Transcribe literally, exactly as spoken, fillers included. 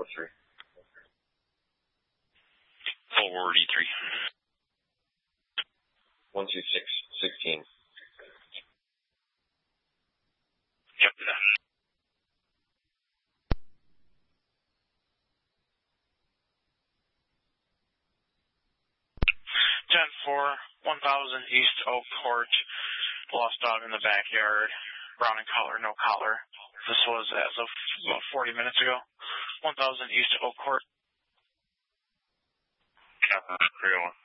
four three. Forward E three. One two six sixteen. Yep. Ten four, one thousand East Oak Court. Lost dog in the backyard. Brown in collar, no collar. This was as of about forty minutes ago. One thousand East Oak Court. Uh, three oh one.